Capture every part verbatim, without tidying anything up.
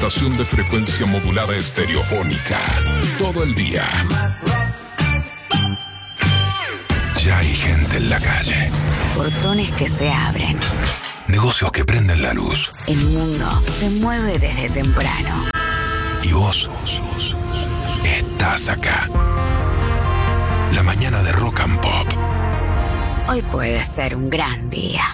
estación de frecuencia modulada estereofónica. Todo el día. Ya hay gente en la calle. Portones que se abren. Negocios que prenden la luz. El mundo se mueve desde temprano. Y vos estás acá. La mañana de Rock and Pop. Hoy puede ser un gran día.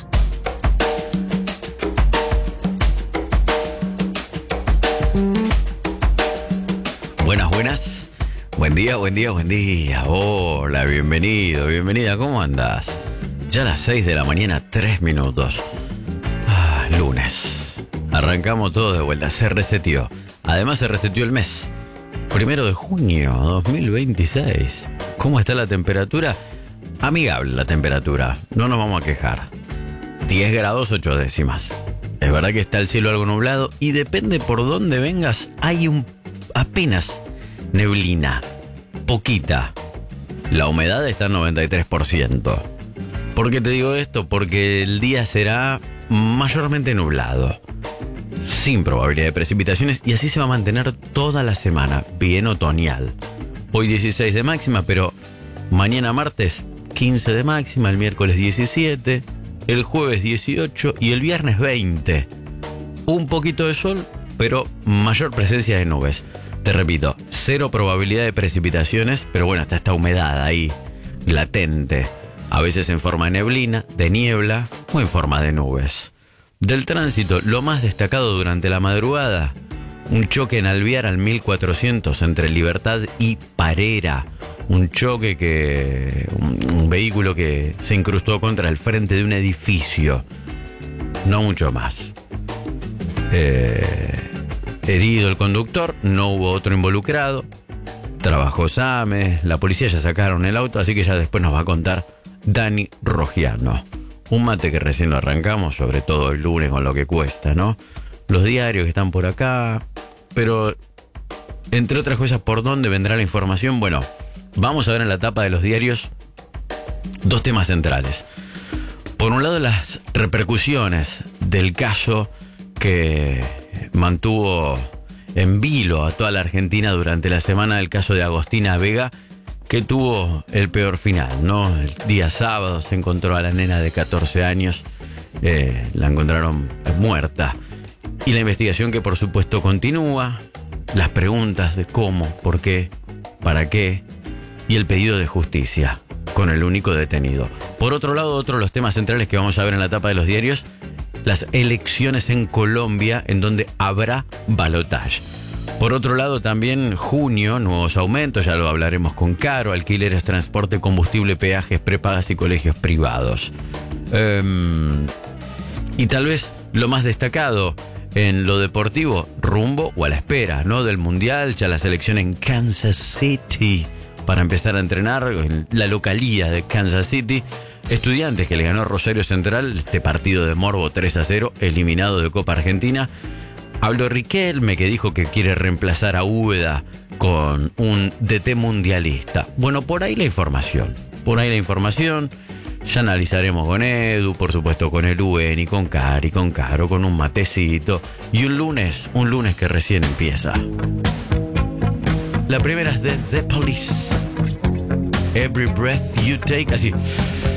Buenas, buenas. Buen día, buen día, buen día. Hola, bienvenido, bienvenida. ¿Cómo andás? Ya a las seis de la mañana, tres minutos. Ah, lunes. Arrancamos todo de vuelta. Se reseteó. Además se reseteó el mes. Primero de junio dos mil veintiséis. ¿Cómo está la temperatura? Amigable la temperatura. No nos vamos a quejar. diez grados ocho décimas. Es verdad que está el cielo algo nublado y depende por dónde vengas, hay un apenas neblina. Poquita. La humedad está en noventa y tres por ciento. ¿Por qué te digo esto? Porque el día será mayormente nublado, sin probabilidad de precipitaciones, y así se va a mantener toda la semana, bien otoñal. Hoy dieciséis de máxima, pero mañana martes quince de máxima, el miércoles diecisiete, el jueves dieciocho y el viernes veinte. Un poquito de sol, pero mayor presencia de nubes. Te repito, cero probabilidad de precipitaciones, pero bueno, está esta humedad ahí, latente, a veces en forma de neblina, de niebla o en forma de nubes. Del tránsito, lo más destacado durante la madrugada, un choque en Alvear al mil cuatrocientos entre Libertad y Parera. Un choque que... Un, un vehículo que se incrustó contra el frente de un edificio. No mucho más. Eh, herido el conductor, no hubo otro involucrado. Trabajó SAME, la policía ya sacaron el auto, así que ya después nos va a contar Dani Rogiano. Un mate que recién lo arrancamos, sobre todo el lunes con lo que cuesta, ¿no? Los diarios que están por acá, pero entre otras cosas, ¿por dónde vendrá la información? Bueno, vamos a ver en la tapa de los diarios dos temas centrales. Por un lado, las repercusiones del caso que mantuvo en vilo a toda la Argentina durante la semana, el caso de Agostina Vega, que tuvo el peor final, ¿no? El día sábado se encontró a la nena de catorce años, eh, la encontraron muerta. Y la investigación que por supuesto continúa, las preguntas de cómo, por qué, para qué, y el pedido de justicia con el único detenido. Por otro lado, otro de los temas centrales que vamos a ver en la tapa de los diarios, las elecciones en Colombia, en donde habrá balotaje. Por otro lado, también junio, nuevos aumentos, ya lo hablaremos con Caro, alquileres, transporte, combustible, peajes, prepagas y colegios privados. Um, y tal vez lo más destacado en lo deportivo, rumbo o a la espera, ¿no? Del Mundial, ya la selección en Kansas City para empezar a entrenar en la localía de Kansas City. Estudiantes que le ganó a Rosario Central este partido de morbo tres a cero, eliminado de Copa Argentina. Habló Riquelme, que dijo que quiere reemplazar a Úbeda con un D T mundialista. Bueno, por ahí la información. Por ahí la información. Ya analizaremos con Edu, por supuesto con el U N y con Cari, con Caro, con un matecito. Y un lunes, un lunes que recién empieza. La primera es de The Police. Every Breath You Take, así.